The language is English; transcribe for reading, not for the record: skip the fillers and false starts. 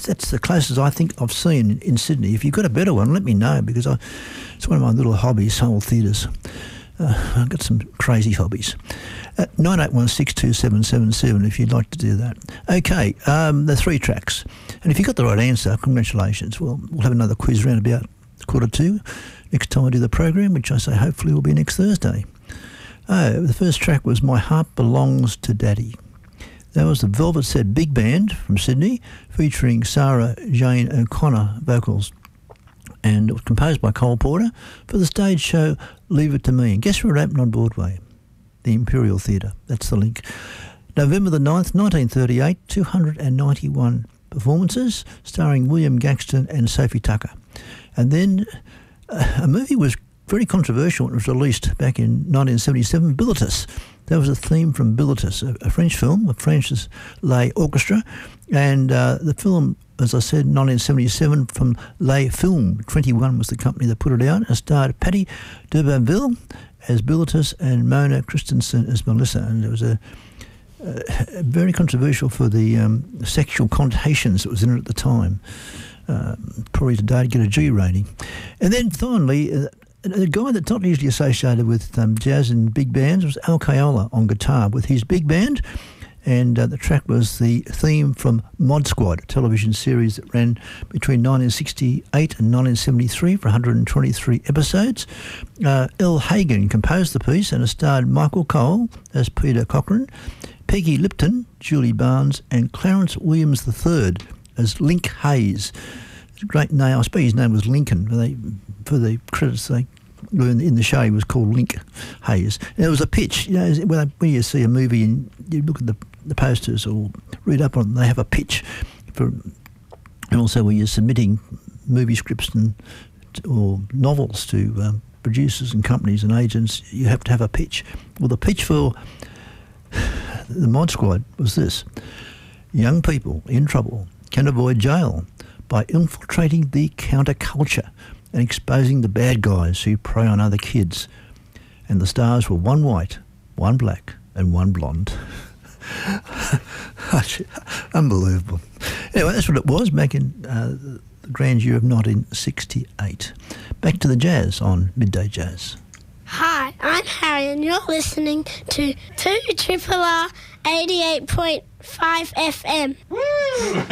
that's the closest I think I've seen in Sydney. If you've got a better one, let me know, because it's one of my little hobbies, whole theatres. I've got some crazy hobbies. 98162777 if you'd like to do that. Okay, the 3 tracks. And if you got the right answer, congratulations. We'll have another quiz round about 1:45 next time I do the program, which I say hopefully will be next Thursday. The first track was My Heart Belongs to Daddy. That was the Velvet Set Big Band from Sydney, featuring Sarah Jane O'Connor vocals. And it was composed by Cole Porter for the stage show Leave It to Me. And guess where it opened on Broadway? The Imperial Theatre. That's the link. November the 9th, 1938, 291 performances, starring William Gaxton and Sophie Tucker. And then a movie was very controversial when it was released back in 1977, Bilitis. That was a theme from Bilitis, a French film, a Francis Lay Orchestra. And the film, as I said, 1977, from Les Films. 21 was the company that put it out. It starred Patty d'Urbanville as Bilitis and Mona Christensen as Melissa. And it was a very controversial for the sexual connotations that was in it at the time. Probably today to get a G rating. And then finally, a guy that's not usually associated with jazz and big bands was Al Kayola on guitar with his big band. And the track was the theme from Mod Squad, a television series that ran between 1968 and 1973 for 123 episodes. El Hagen composed the piece, and it starred Michael Cole as Peter Cochran, Peggy Lipton, Julie Barnes, and Clarence Williams III as Link Hayes. It's a great name. I suppose his name was Lincoln. For the credits they in the show, he was called Link Hayes. And there was a pitch. You know, when you see a movie and you look at the posters or read up on it, they have a pitch. And also when you're submitting movie scripts or novels to producers and companies and agents, you have to have a pitch. Well, the pitch for the Mod Squad was this: young people in trouble can avoid jail by infiltrating the counterculture and exposing the bad guys who prey on other kids. And the stars were one white, one black, and one blonde. Unbelievable. Anyway, that's what it was back in the grand year of 1968. Back to the jazz on Midday Jazz. Hi, I'm Harry, and you're listening to 2RRR 88.5 FM.